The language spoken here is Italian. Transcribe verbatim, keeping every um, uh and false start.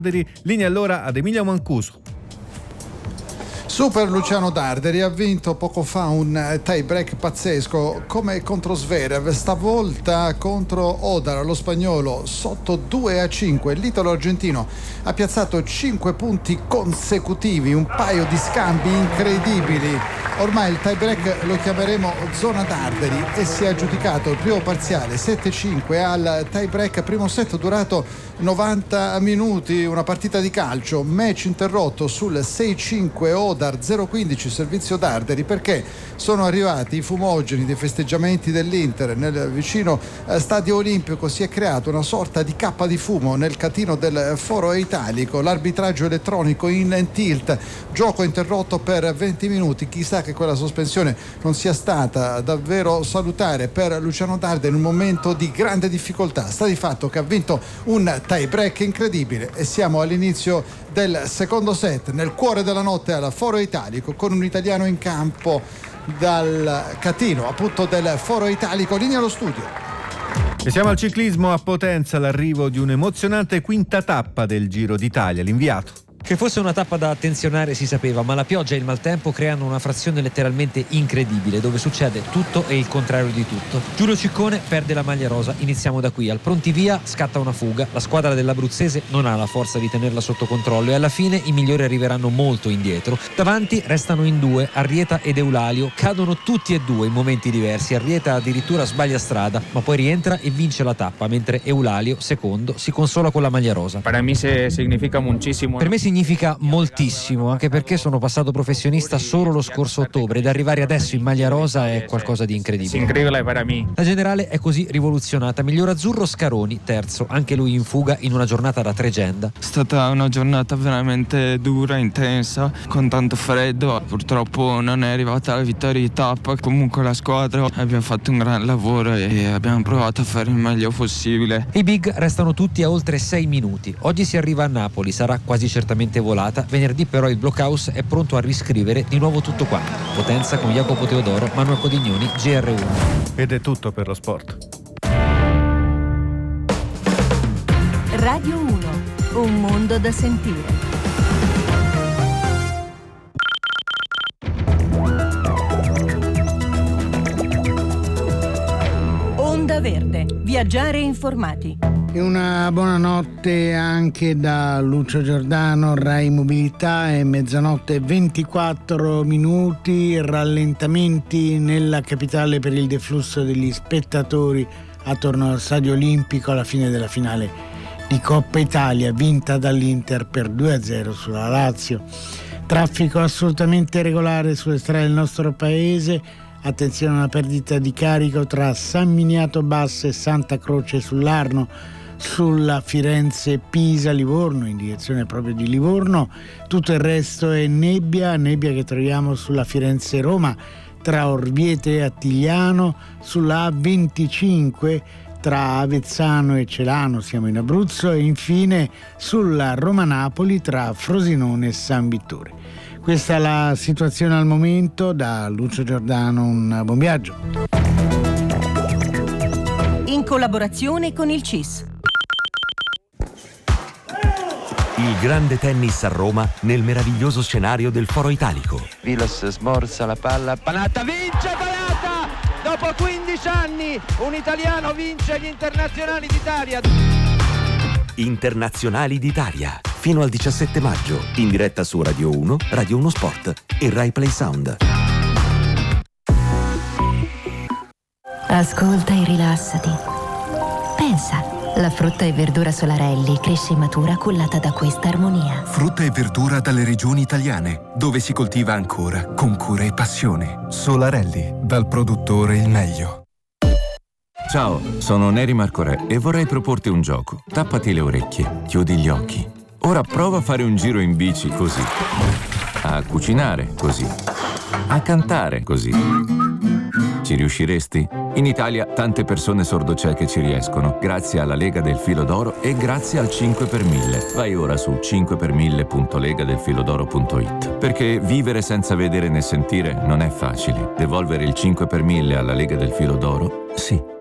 Linea allora ad Emilio Mancuso. Super Luciano Darderi ha vinto poco fa un tie break pazzesco come contro Zverev, stavolta contro Odar, lo spagnolo, sotto due a cinque. L'italo argentino ha piazzato cinque punti consecutivi, un paio di scambi incredibili. Ormai il tie break lo chiameremo zona Darderi e si è aggiudicato il primo parziale sette a cinque al tie break, primo set durato novanta minuti, una partita di calcio, match interrotto sul sei a cinque Odar, zero a quindici servizio Darderi, perché sono arrivati i fumogeni dei festeggiamenti dell'Inter. Nel vicino stadio olimpico si è creato una sorta di cappa di fumo nel catino del Foro Italico, l'arbitraggio elettronico in tilt, gioco interrotto per venti minuti. Chissà che quella sospensione non sia stata davvero salutare per Luciano Darderi in un momento di grande difficoltà. Sta di fatto che ha vinto un tie break incredibile e siamo all'inizio del secondo set, nel cuore della notte al Foro Italico, con un italiano in campo dal catino appunto del Foro Italico. Linea allo studio. E siamo al ciclismo a Potenza, l'arrivo di un'emozionante quinta tappa del Giro d'Italia, l'inviato. Che fosse una tappa da attenzionare si sapeva, ma la pioggia e il maltempo creano una frazione letteralmente incredibile, dove succede tutto e il contrario di tutto. Giulio Ciccone perde la maglia rosa, iniziamo da qui. Al pronti via scatta una fuga, la squadra dell'Abruzzese non ha la forza di tenerla sotto controllo e alla fine i migliori arriveranno molto indietro. Davanti restano in due, Arrieta ed Eulalio, cadono tutti e due in momenti diversi. Arrieta addirittura sbaglia strada, ma poi rientra e vince la tappa, mentre Eulalio, secondo, si consola con la maglia rosa. Per me significa moltissimo. Per me significa moltissimo, anche perché sono passato professionista solo lo scorso ottobre ed arrivare adesso in maglia rosa è qualcosa di incredibile. Incredibile per me. La generale è così rivoluzionata. Miglior azzurro Scaroni, terzo, anche lui in fuga in una giornata da tregenda. È stata una giornata veramente dura, intensa, con tanto freddo. Purtroppo non è arrivata la vittoria di tappa. Comunque la squadra abbiamo fatto un gran lavoro e abbiamo provato a fare il meglio possibile. I big restano tutti a oltre sei minuti. Oggi si arriva a Napoli, sarà quasi certamente volata. Venerdì però il Blockhouse è pronto a riscrivere di nuovo tutto quanto. Potenza con Jacopo Teodoro, Manuel Codignoni, G R uno. Ed è tutto per lo sport. Radio uno, un mondo da sentire. Onda Verde, viaggiare informati. E una buonanotte anche da Lucio Giordano, Rai Mobilità. È mezzanotte e ventiquattro minuti, rallentamenti nella capitale per il deflusso degli spettatori attorno al Stadio Olimpico alla fine della finale di Coppa Italia vinta dall'Inter per due a zero sulla Lazio. Traffico assolutamente regolare sulle strade del nostro paese. Attenzione a una perdita di carico tra San Miniato Basso e Santa Croce sull'Arno, sulla Firenze-Pisa-Livorno, in direzione proprio di Livorno. Tutto il resto è nebbia, nebbia che troviamo sulla Firenze-Roma tra Orviete e Attigliano, sulla A venticinque tra Avezzano e Celano, siamo in Abruzzo, e infine sulla Roma-Napoli tra Frosinone e San Vittore. Questa è la situazione al momento. Da Lucio Giordano un buon viaggio. In collaborazione con il C I S. Il grande tennis a Roma nel meraviglioso scenario del Foro Italico. Vilas smorza la palla, Panatta vince, Panatta! Dopo quindici anni un italiano vince gli internazionali d'Italia. Internazionali d'Italia, fino al diciassette maggio, in diretta su Radio uno, Radio uno Sport e Rai Play Sound. Ascolta e rilassati. Pensa, la frutta e verdura Solarelli cresce e matura cullata da questa armonia. Frutta e verdura dalle regioni italiane, dove si coltiva ancora con cura e passione. Solarelli, dal produttore il meglio. Ciao, sono Neri Marcorè e vorrei proporti un gioco. Tappati le orecchie, chiudi gli occhi. Ora prova a fare un giro in bici così. A cucinare così. A cantare così. Ci riusciresti? In Italia tante persone sordocieche ci riescono, grazie alla Lega del Filo d'Oro e grazie al cinque per mille. Vai ora su cinque per mille punto lega del filodoro punto it. Perché vivere senza vedere né sentire non è facile. Devolvere il cinque per mille alla Lega del Filo d'Oro? Sì.